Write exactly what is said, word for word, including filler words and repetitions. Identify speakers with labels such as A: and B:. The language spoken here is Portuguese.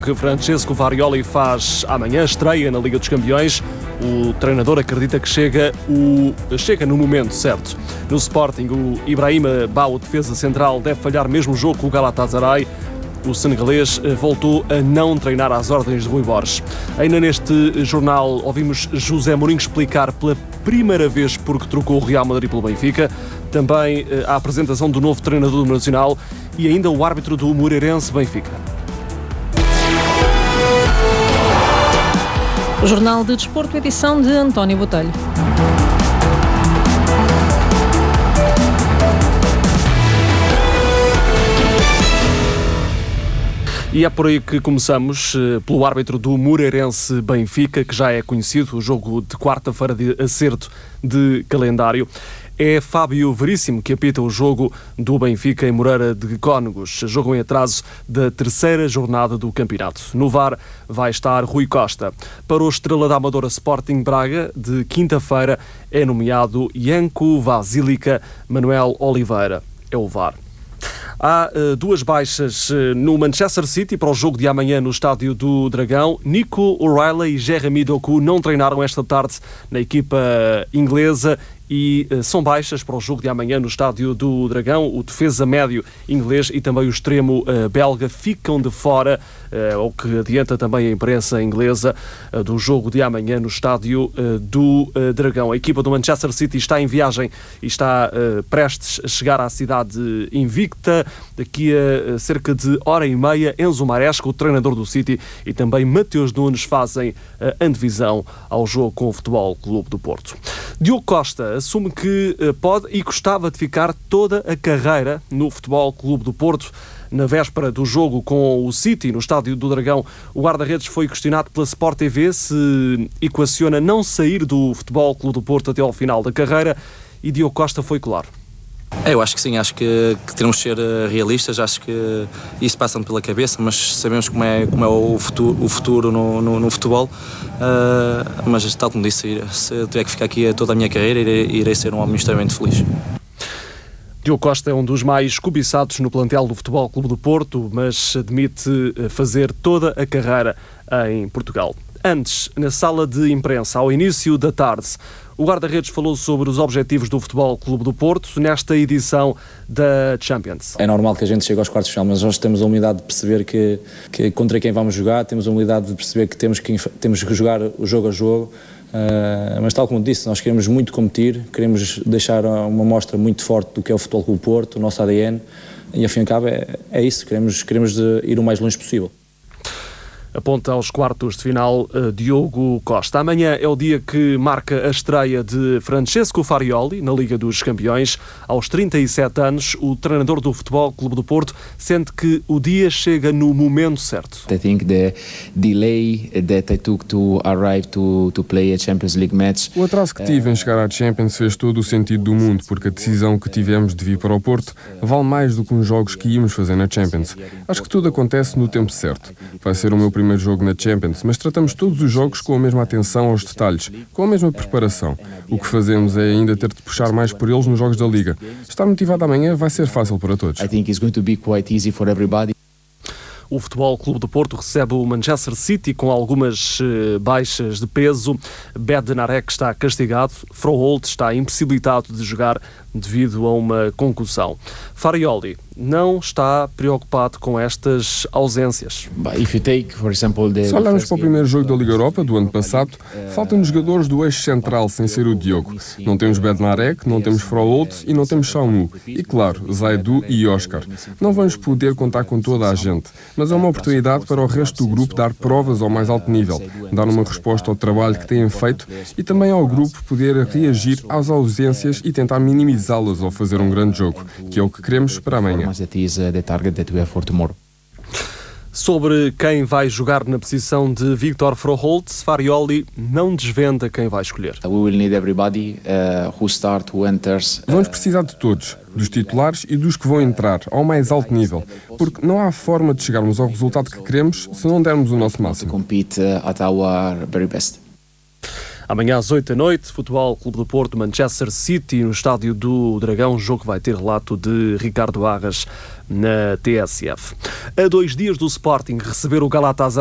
A: Que Francesco Farioli faz amanhã, estreia na Liga dos Campeões. O treinador acredita que chega, o, chega no momento certo. No Sporting, o Ibrahima Ba, o defesa central, deve falhar mesmo o jogo com o Galatasaray. O senegalês voltou a não treinar às ordens de Rui Borges. Ainda neste jornal ouvimos José Mourinho explicar pela primeira vez porque trocou o Real Madrid pelo Benfica. Também a apresentação do novo treinador do Nacional e ainda o árbitro do Moreirense Benfica.
B: O Jornal de Desporto, edição de António Botelho.
A: E é por aí que começamos, pelo árbitro do Moreirense Benfica, que já é conhecido, o jogo de quarta-feira de acerto de calendário. É Fábio Veríssimo que apita o jogo do Benfica em Moreira de Cónegos, jogo em atraso da terceira jornada do campeonato. No V A R vai estar Rui Costa. Para o Estrela da Amadora Sporting Braga, de quinta-feira, é nomeado Janko Vasilica Manuel Oliveira. É o V A R. Há uh, duas baixas uh, no Manchester City para o jogo de amanhã no Estádio do Dragão. Nico O'Reilly e Jeremy Doku não treinaram esta tarde na equipa inglesa e uh, são baixas para o jogo de amanhã no Estádio do Dragão. O defesa médio inglês e também o extremo uh, belga ficam de fora, uh, o que adianta também a imprensa inglesa, uh, do jogo de amanhã no Estádio uh, do uh, Dragão. A equipa do Manchester City está em viagem e está uh, prestes a chegar à cidade invicta. Daqui a cerca de hora e meia, Enzo Maresca, o treinador do City, e também Mateus Nunes fazem a antevisão ao jogo com o Futebol Clube do Porto. Diogo Costa assume que pode e gostava de ficar toda a carreira no Futebol Clube do Porto. Na véspera do jogo com o City, no Estádio do Dragão, o guarda-redes foi questionado pela Sport T V se equaciona não sair do Futebol Clube do Porto até ao final da carreira, e Diogo Costa foi claro.
C: É, eu acho que sim, acho que, que temos de ser realistas, acho que isso passa-me pela cabeça, mas sabemos como é, como é o futuro, o futuro no, no, no futebol, uh, mas tal como disse, se eu tiver que ficar aqui toda a minha carreira, irei, irei ser um homem extremamente feliz.
A: Diogo Costa é um dos mais cobiçados no plantel do Futebol Clube do Porto, mas admite fazer toda a carreira em Portugal. Antes, na sala de imprensa, ao início da tarde, o guarda-redes falou sobre os objetivos do Futebol Clube do Porto nesta edição da Champions.
D: É normal que a gente chegue aos quartos de final, mas nós temos a humildade de perceber que, que contra quem vamos jogar, temos a humildade de perceber que temos que, temos que jogar o jogo a jogo, uh, mas tal como disse, nós queremos muito competir, queremos deixar uma mostra muito forte do que é o Futebol Clube do Porto, o nosso A D N, e ao fim e ao cabo é, é isso, queremos, queremos ir o mais longe possível.
A: Aponta aos quartos de final uh, Diogo Costa. Amanhã é o dia que marca a estreia de Francesco Farioli na Liga dos Campeões. Aos trinta e sete anos, o treinador do Futebol Clube do Porto sente que o dia chega no momento certo.
E: I think the delay that I took to arrive to to play a Champions League match.
F: O atraso que tive em chegar à Champions fez todo o sentido do mundo, porque a decisão que tivemos de vir para o Porto vale mais do que uns jogos que íamos fazer na Champions. Acho que tudo acontece no tempo certo. Vai ser o meu primeiro jogo na Champions, mas tratamos todos os jogos com a mesma atenção aos detalhes, com a mesma preparação. O que fazemos é ainda ter de puxar mais por eles nos jogos da Liga. Estar motivado amanhã vai ser fácil para todos.
E: I think it's going to be quite easy for everybody.
A: O Futebol Clube do Porto recebe o Manchester City com algumas uh, baixas de peso. Bednarek está castigado, Froholt está impossibilitado de jogar devido a uma concussão. Farioli não está preocupado com estas ausências.
F: Se olharmos para o primeiro jogo da Liga Europa do ano passado, faltam jogadores do eixo central sem ser o Diogo. Não temos Bednarek, não temos Froholt e não temos Xiaomu. E claro, Zaidu e Oscar. Não vamos poder contar com toda a gente, mas é uma oportunidade para o resto do grupo dar provas ao mais alto nível, dar uma resposta ao trabalho que têm feito e também ao grupo poder reagir às ausências e tentar minimizá-las ao fazer um grande jogo, que é o que queremos para amanhã.
A: Sobre quem vai jogar na posição de Victor Froholt, Farioli não desvenda quem vai escolher.
F: Vamos precisar de todos, dos titulares e dos que vão entrar, ao mais alto nível, porque não há forma de chegarmos ao resultado que queremos se não dermos o nosso máximo.
A: Amanhã às oito da noite, Futebol Clube do Porto, Manchester City, no Estádio do Dragão, jogo que vai ter relato de Ricardo Arras na T S F. A dois dias do Sporting receber o Galatasaray